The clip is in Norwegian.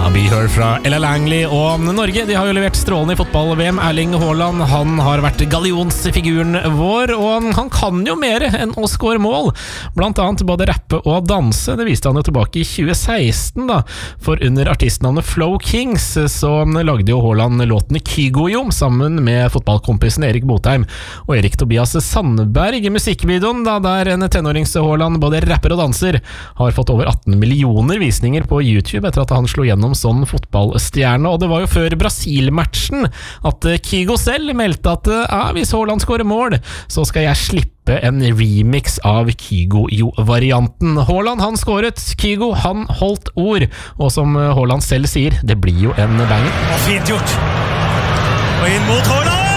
Be Her fra Ella Langley og Norge. De har jo levert strålende i fotball-VM. Erling Haaland, han har vært gallionsfiguren vår, og han kan jo mer enn å score mål. Blant annet både rappe og danse. Det viste han jo tilbake i 2016 da. For under artistnavnet Flow Kings så lagde jo Haaland låten Kygo jo, sammen med fotballkompisen Erik Botheim og Erik Tobias Sandberg. I musikkvideoen da, der en tenårings Haaland både rapper og danser, har fått over 18 millioner visninger på YouTube etter at han slo gjennom sånn fotballstjerne, og det var jo før Brasil-matchen at Kygo selv meldte at hvis Haaland skårer mål, så skal jeg slippe en remix av Kygo-varianten. Haaland han skåret, Kygo han holdt ord, og som Haaland selv sier, det blir jo en banger. Fint gjort, og inn mot Haaland!